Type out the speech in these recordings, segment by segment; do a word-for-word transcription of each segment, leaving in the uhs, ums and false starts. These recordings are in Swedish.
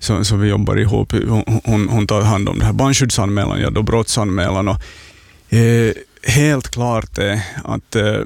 så, så vi jobbar ihop. Hon, hon tar hand om det här barnskyddsanmälan, ja, då brottsanmälan. Och, eh, helt klart är att eh,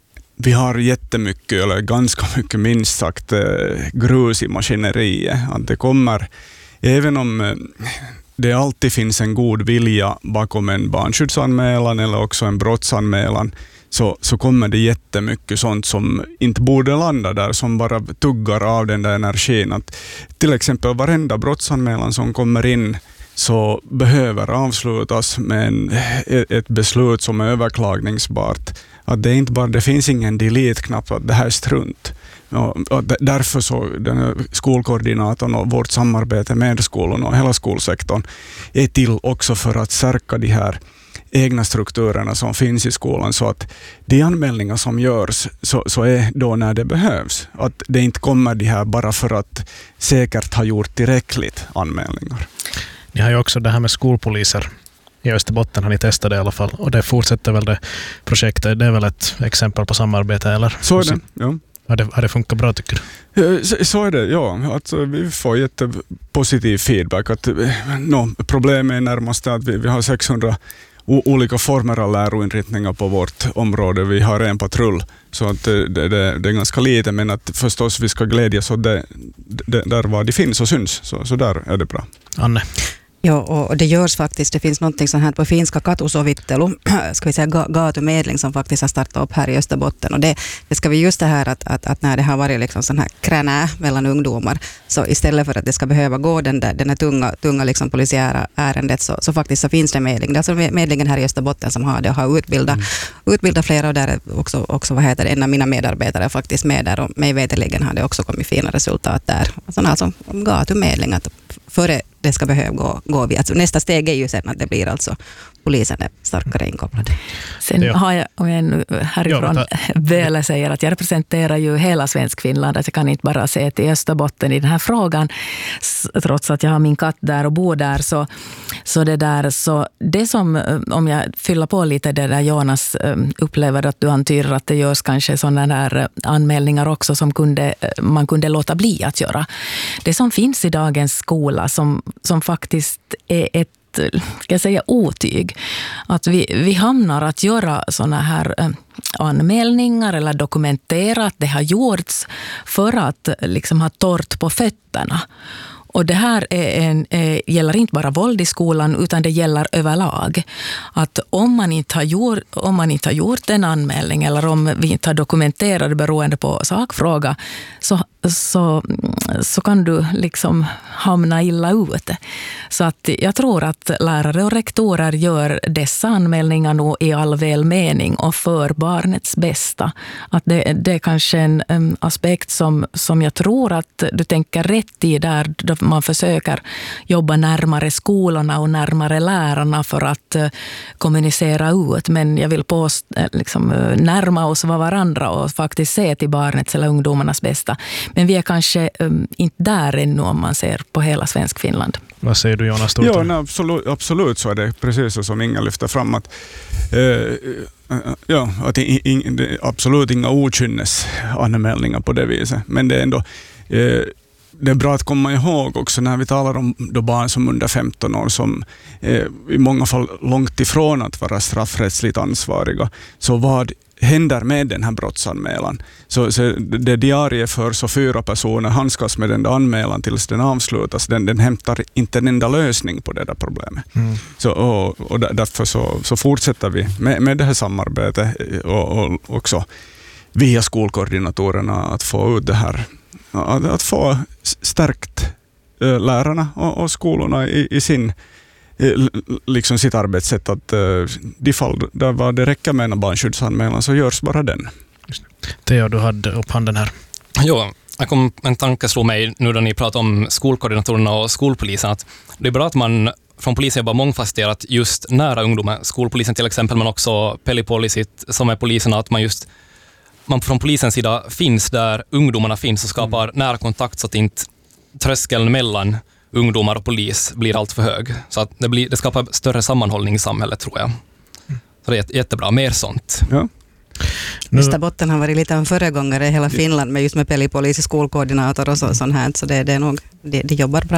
vi har jättemycket, eller ganska mycket minst sagt, eh, grus i maskineriet. Att det kommer, även om eh, det alltid finns en god vilja bakom en barnskyddsanmälan eller också en brottsanmälan, så, så kommer det jättemycket sånt som inte borde landa där, som bara tuggar av den där energin. Att till exempel varenda brottsanmälan som kommer in så behöver avslutas med en, ett beslut som är överklagningsbart. Att det, är inte bara, det finns ingen delete-knapp, att det här är strunt. Och därför så den skolkoordinatorn och vårt samarbete med skolorna och hela skolsektorn är till också för att stärka de här egna strukturerna som finns i skolan, så att de anmälningar som görs så, så är då när det behövs. Att det inte kommer de här bara för att säkert ha gjort tillräckligt anmälningar. Ni har ju också det här med skolpoliser. I Österbotten har ni testat det i alla fall, och det fortsätter väl det projektet. Det är väl ett exempel på samarbete, eller? Så är det, ja. Har det, har det funkat bra, tycker du? Så, så är det, ja. Att vi får jättepositiv feedback. Att, no, problemet är närmast att vi, vi har sexhundra o- olika former av läroinriktningar på vårt område. Vi har en patrull, så att det, det, det är ganska lite, men att förstås vi ska glädjas åt det, det, där var det finns och syns. Så, så där är det bra. Anne? Ja, och det görs faktiskt. Det finns någonting sånt här på finska katusovittelu, ska vi säga gatumedling, som faktiskt har startat upp här i Österbotten. Och det, det ska vi just det här att, att, att när det har varit liksom sån här kränä mellan ungdomar, så istället för att det ska behöva gå den där, den här tunga, tunga liksom polisiära ärendet, så, så faktiskt så finns det medling. Det är alltså medlingen här i Österbotten som har det och har utbildat, mm. utbildat flera, och där är också, också vad heter det, en av mina medarbetare är faktiskt med där, och mig veterligen har det också kommit fina resultat där. Sådana här som gatumedling, att före det ska behöva gå, gå via. Alltså nästa steg är ju sen att det blir alltså polisen är starkare inkopplade. Sen ja. har jag, om jag nu härifrån ja, väl säger att jag representerar ju hela svensk Finland, att jag kan inte bara se till Österbotten i den här frågan, trots att jag har min katt där och bor där, så, så det där, så det som, om jag fyller på lite det där Jonas upplever att du antyder att det görs kanske sådana där anmälningar också som kunde, man kunde låta bli att göra. Det som finns i dagens skola som, som faktiskt är ett ska jag säga otyg, att vi, vi hamnar att göra såna här eh, anmälningar eller dokumentera att det har gjorts för att liksom ha torrt på fötterna. Och det här är en, är, gäller inte bara våld i skolan, utan det gäller överlag. Att om man inte har gjort, om man inte har gjort en anmälning, eller om vi inte har dokumenterat det beroende på sakfråga, så, så, så kan du liksom hamna illa ut. Så att jag tror att lärare och rektorer gör dessa anmälningar nog i all välmening och för barnets bästa. Att det, det är kanske en, en aspekt som, som jag tror att du tänker rätt i, där man försöker jobba närmare skolorna och närmare lärarna för att uh, kommunicera ut. Men jag vill på uh, liksom, uh, närma oss varandra och faktiskt se till barnets eller ungdomarnas bästa. Men vi är kanske um, inte där ännu om man ser på hela svensk Finland. Vad säger du, Jonas? Ja, nej, absolut, absolut så är det precis så som Inga lyfter fram. Att, uh, ja, att in, in, det är absolut inga okynnesanmälningar på det viset. Men det är ändå... Uh, Det är bra att komma ihåg också när vi talar om då barn som under femton år som eh, i många fall långt ifrån att vara straffrättsligt ansvariga. Så vad händer med den här brottsanmälan? Så, så det diarie för så fyra personer handskas med den där anmälan tills den avslutas. Den, den hämtar inte en enda lösning på det där problemet. Mm. Så, och, och därför så, så fortsätter vi med, med det här samarbetet och, och också via skolkoordinatorerna att få ut det här. Att få stärkt äh, lärarna och, och skolorna i, i sin, i, liksom sitt arbetssätt. Att äh, de fall där det räcker med en barnskyddsanmälan så görs bara den. Theo, du hade upp handen här. Jo, jag kom, en tanke slog mig nu när ni pratar om skolkoordinatorerna och skolpolisen. Att det är bra att man från polisen jobbar mångfasetterat just nära ungdomar. Skolpolisen till exempel, men också Pelipolisit som är polisen, att man just man från polisens sida finns där ungdomarna finns och skapar mm. nära kontakt så att inte tröskeln mellan ungdomar och polis blir allt för hög. Så att det, blir, det skapar större sammanhållning i samhället, tror jag. Mm. Så det är jättebra, mer sånt. Ja. Österbotten har varit lite en föregångare i hela Finland med just med Pelipolis, skolkoordinator och så, sånt här. Så det, det är nog, det, det jobbar bra.